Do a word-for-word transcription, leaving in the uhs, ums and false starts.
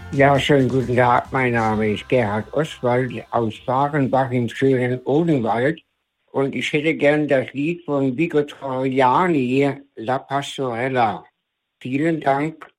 Ja, schönen guten Tag. Mein Name ist Gerhard Oswald aus Barenbach im schönen Odenwald. Und ich hätte gern das Lied von Vico Troiani, La Pastorella. Vielen Dank.